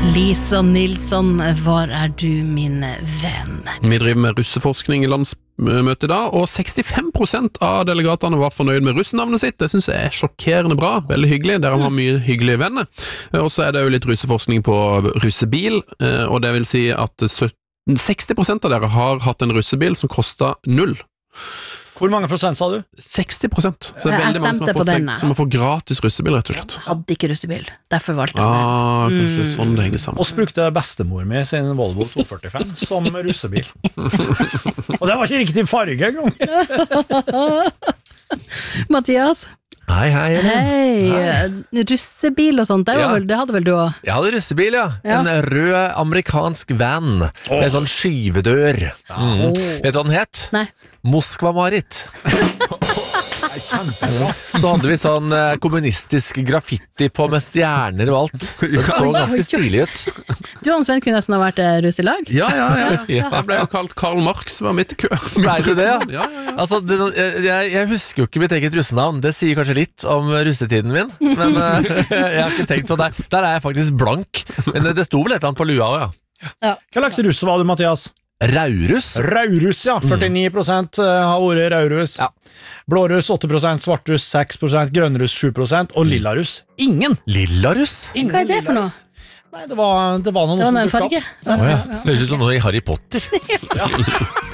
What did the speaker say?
Lisa Nilsson, var du min venn? Vi driver med russeforskning I landsmøtet da, og 65% av delegatene var fornøyd med russenavnet sitt. Det synes jeg sjokkerende bra, veldig hyggelig. Dere har mye hyggelige venner. Og så det jo litt russeforskning på russebil, og det vil si at 60% av dere har hatt en russebil som kostet 0. Hvor mange prosent sa du? 60%. Så det veldig mange som har fått gratis russebil, rett og slett. Hadde ikke russebil, derfor valgte jeg det. Kanskje sånn det henger sammen. Og brukte bestemor mi sin Volvo 245 som russebil. Og det var ikke riktig farge engang. Mathias? Hei, russebil og sånt, det hadde vel du også? Jeg hadde russebil, ja. En rød amerikansk van med sånn skyvedør. Vet du hva den het? Nei. Moskva-Marit. Så hadde vi sånn kommunistisk graffiti på med stjerner og alt. Det så ganske stilig ut. Du og Sven kunne nesten ha vært russ I lag? Ja. Jeg ble jo kalt Karl Marx, var mitt kø. Ble du det, ja? Altså, jeg husker jo ikke mitt eget russenavn. Det sier kanskje litt om russetiden min, men jeg har ikke tenkt sånn. Der jeg faktisk blank. Men det sto vel et eller annet på lua også, ja. Hva slags russ var du, Mathias? Raurus? Raurus, ja. 49% har ordet raurus. Ja. Blåruss 8%, svartruss 6%, grønnruss 7% og lillarus ingen. Lillarus? Hva det for noe? Nei, det var noe som dukket opp. Det høres ut som noe I Harry Potter. Ja.